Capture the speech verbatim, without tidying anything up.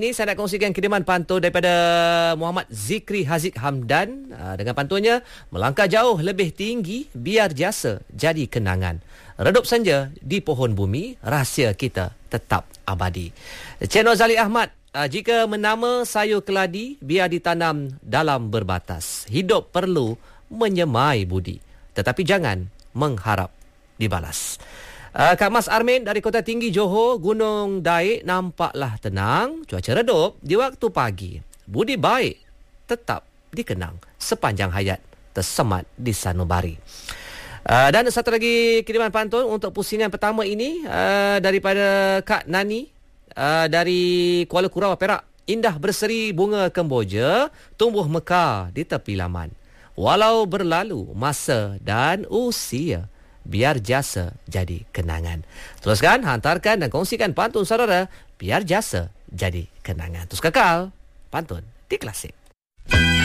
Ini saya nak kongsikan kiriman pantun daripada Muhammad Zikri Haziq Hamdan. Dengan pantunnya, melangkah jauh lebih tinggi, biar jasa jadi kenangan. Redup senja di pohon bumi, rahsia kita tetap abadi. Cik Nozali Ahmad, jika menama sayur keladi, biar ditanam dalam berbatas. Hidup perlu menyemai budi, tetapi jangan mengharap dibalas. Uh, Kak Mas Armin dari Kota Tinggi Johor, Gunung Daik nampaklah tenang, cuaca redup di waktu pagi. Budi baik tetap dikenang sepanjang hayat tersemat di sanubari. Uh, dan satu lagi kiriman pantun untuk pusingan pertama ini uh, daripada Kak Nani uh, dari Kuala Kurau, Perak. Indah berseri bunga kemboja, tumbuh mekar di tepi laman. Walau berlalu masa dan usia, biar jasa jadi kenangan. Teruskan, hantarkan dan kongsikan pantun saudara, biar jasa jadi kenangan. Terus kekal pantun di Klasik.